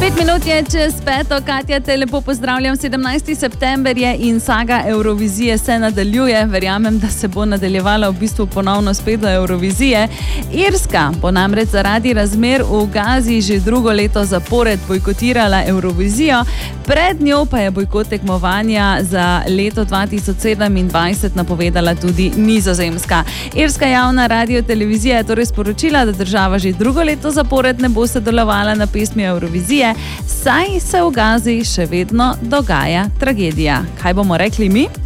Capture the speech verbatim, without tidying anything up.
Pet minut je čez peto, Katja, te lepo pozdravljam. sedemnajsti september je in saga Evrovizije se nadaljuje. Verjamem, da se bo nadaljevala v bistvu ponovno spet do Evrovizije. Irska bo namreč zaradi razmer v Gazi že drugo leto zapored bojkotirala Evrovizijo. Pred njo pa je bojkot tekmovanja za leto dva tisoč sedemindvajset napovedala tudi Nizozemska. Irska javna radiotelevizija je torej sporočila, da država že drugo leto zapored ne bo sodelovala na pesmi Evrovizije, saj se v Gazi še vedno dogaja tragedija. Kaj bomo rekli mi?